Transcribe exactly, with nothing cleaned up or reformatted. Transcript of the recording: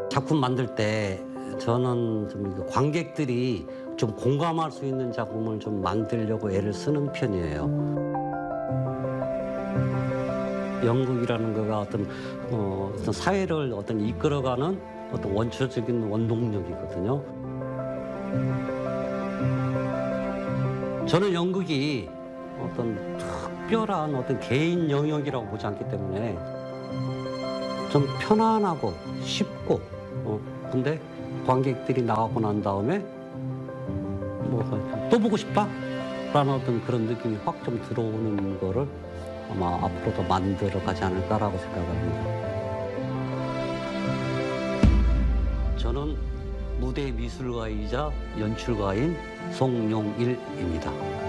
작품 만들 때 저는 좀 관객들이 좀 공감할 수 있는 작품을 좀 만들려고 애를 쓰는 편이에요. 연극이라는 거가 어떤, 어, 어떤 사회를 어떤 이끌어가는 어떤 원초적인 원동력이거든요. 저는 연극이 어떤 특별한 어떤 개인 영역이라고 보지 않기 때문에 좀 편안하고 쉽고, 어, 근데 관객들이 나가고 난 다음에 뭐 또 보고 싶다? 라는 어떤 그런 느낌이 확 좀 들어오는 거를 아마 앞으로도 만들어 가지 않을까라고 생각합니다. 저는 무대 미술가이자 연출가인 송용일입니다.